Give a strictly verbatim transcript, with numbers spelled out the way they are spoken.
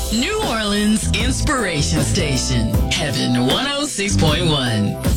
New Orleans Inspiration Station, Heaven one oh six point one.